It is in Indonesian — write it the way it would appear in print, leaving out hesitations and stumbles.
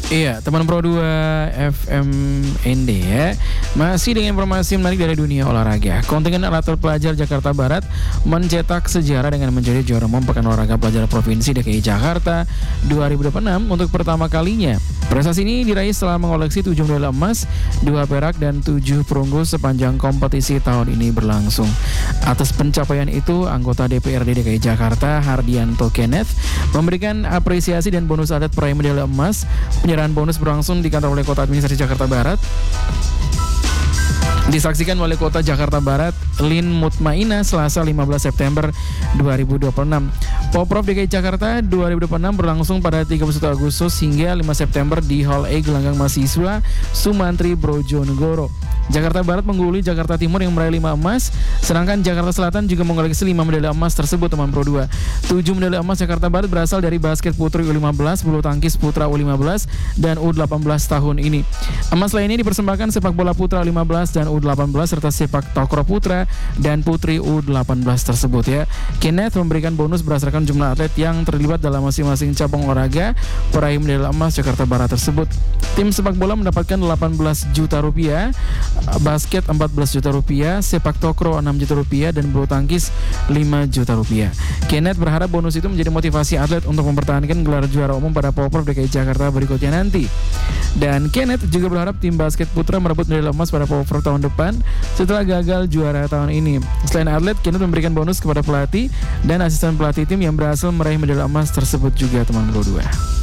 Iya, teman Pro 2 FMND ya. Masih dengan informasi menarik dari dunia olahraga. Kontingen atlet pelajar Jakarta Barat mencetak sejarah dengan menjadi juara umum Pekan Olahraga Pelajar Provinsi DKI Jakarta 2026 untuk pertama kalinya. Prestasi ini diraih setelah mengoleksi 7 medali emas, 2 perak, dan 7 perunggu sepanjang kompetisi tahun ini berlangsung. Atas pencapaian itu, anggota DPRD DKI Jakarta Hardianto Kenneth memberikan apresiasi dan bonus atlet peraih medali emas. Penyerahan bonus berlangsung di kantor Wali Kota Administrasi Jakarta Barat. Disaksikan Wali Kota Jakarta Barat Lin Mutmaina Selasa 15 September 2026. Poprov DKI Jakarta 2026 berlangsung pada 31 Agustus hingga 5 September di Hall E Gelanggang Mahasiswa Sumantri Brojonegoro. Jakarta Barat mengungguli Jakarta Timur yang meraih 5 emas, sedangkan Jakarta Selatan juga mengoleksi 5 medali emas tersebut, teman Pro 2. 7 medali emas Jakarta Barat berasal dari basket putri U15, bulu tangkis putra U15, dan U18 tahun ini. Emas lainnya dipersembahkan sepak bola putra U15 dan U18 serta sepak takraw putra dan putri U18 tersebut ya. Kenneth memberikan bonus berdasarkan jumlah atlet yang terlibat dalam masing-masing cabang olahraga peraih medali emas Jakarta Barat tersebut. Tim sepak bola mendapatkan 18 juta rupiah, basket 14 juta rupiah, sepak takraw 6 juta rupiah, dan bulu tangkis 5 juta rupiah. Kenneth berharap bonus itu menjadi motivasi atlet untuk mempertahankan gelar juara umum pada Poprov DKI Jakarta berikutnya nanti. Dan Kenneth juga berharap tim basket putra merebut medali emas pada Poprov tahun depan setelah gagal juara tahun ini. Selain atlet, Kenneth memberikan bonus kepada pelatih dan asisten pelatih tim yang berhasil meraih medali emas tersebut juga, teman Pro 2.